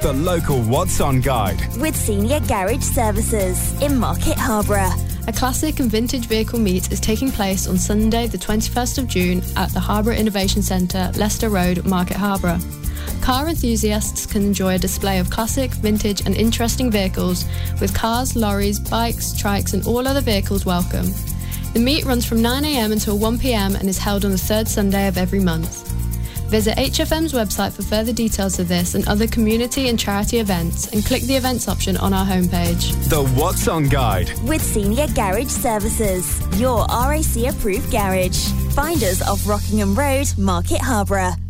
the local What's On guide. With Senior Garage Services in Market Harborough. A classic and vintage vehicle meet is taking place on Sunday the 21st of June at the Harborough Innovation Centre, Leicester Road, Market Harborough. Car enthusiasts can enjoy a display of classic, vintage and interesting vehicles with cars, lorries, bikes, trikes and all other vehicles welcome. The meet runs from 9 a.m. until 1 p.m. and is held on the third Sunday of every month. Visit HFM's website for further details of this and other community and charity events and click the events option on our homepage. The What's On guide. With Senior Garage Services, your RAC approved garage. Find us off Rockingham Road, Market Harborough.